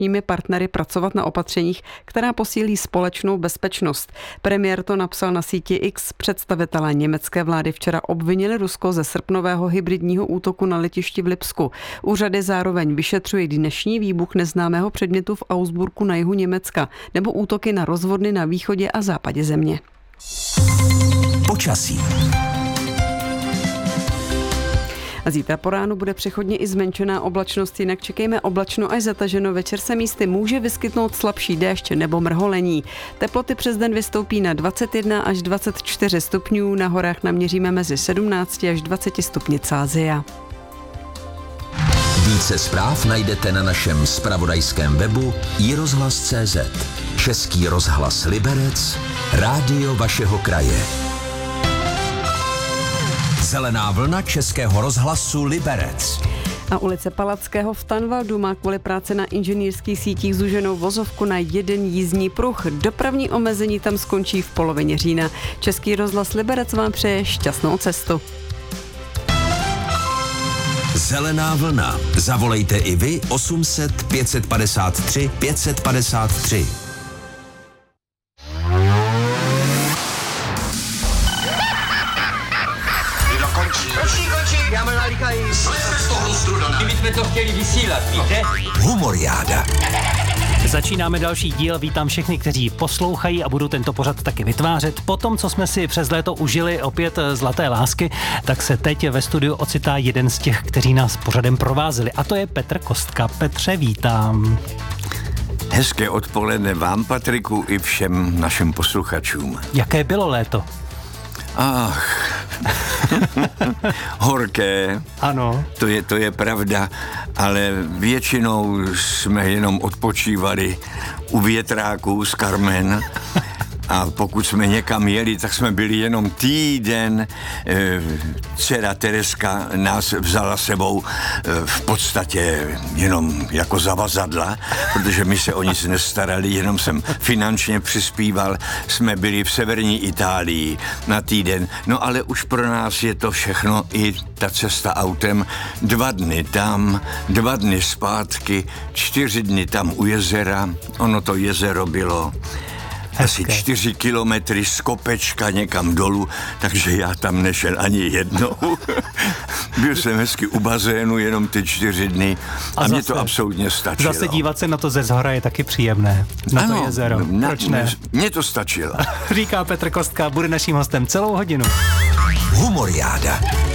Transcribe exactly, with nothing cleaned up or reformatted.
zahraničními partnery pracovat na opatřeních, která posílí společnou bezpečnost. Premiér to napsal na síti X. Představitelé německé vlády včera obvinili Rusko ze srpnového hybridního útoku na letišti v Lipsku. Úřady zároveň vyšetřují dnešní výbuch neznámého předmětu v Augsburgu na jihu Německa nebo útoky na rozvodny na východě a západě země. Počasí. A zítra po ránu bude přechodně i zmenšená oblačnost, jinak čekejme oblačno až zataženo. Večer se místy může vyskytnout slabší déšť nebo mrholení. Teploty přes den vystoupí na dvacet jedna až dvacet čtyři stupňů, na horách naměříme mezi sedmnáct až dvacet stupni Celsia. Více zpráv najdete na našem zpravodajském webu i rozhlas tečka cé zet. Český rozhlas Liberec, rádio vašeho kraje. Zelená vlna Českého rozhlasu Liberec. A ulice Palackého v Tanvaldu má kvůli práci na inženýrských sítích zúženou vozovku na jeden jízdní pruh. Dopravní omezení tam skončí v polovině října. Český rozhlas Liberec vám přeje šťastnou cestu. Zelená vlna. Zavolejte i vy osm set pět padesát tři pět padesát tři. Končí, končí, já možná líkají. Slezme z toho strudana. My jsme to chtěli vysílat, víte? Humoriáda. Začínáme další díl, vítám všechny, kteří poslouchají a budou tento pořad taky vytvářet. Po tom, co jsme si přes léto užili opět zlaté lásky, tak se teď ve studiu ocitá jeden z těch, kteří nás pořadem provázeli, a to je Petr Kostka. Petře, vítám. Hezké odpoledne vám, Patriku, i všem našim posluchačům. Jaké bylo léto? Ach, horké. Ano. To je, to je pravda, ale většinou jsme jenom odpočívali u větráků z Carmen. A pokud jsme někam jeli, tak jsme byli jenom týden. E, dcera Tereska nás vzala sebou e, v podstatě jenom jako zavazadla, protože my se o nic nestarali, jenom jsem finančně přispíval. Jsme byli v severní Itálii na týden. No ale už pro nás je to všechno, i ta cesta autem. Dva dny tam, dva dny zpátky, čtyři dny tam u jezera. Ono to jezero bylo asi čtyři kilometry z kopečka někam dolů, takže já tam nešel ani jednou. Byl jsem hezky u bazénu jenom ty čtyři dny a, a mě to absolutně stačilo. Zase dívat se na to ze zhora je taky příjemné. Na ano, to jezero. Na, Proč ne? Mně to stačilo. Říká Petr Kostka, bude naším hostem celou hodinu. Humoriáda.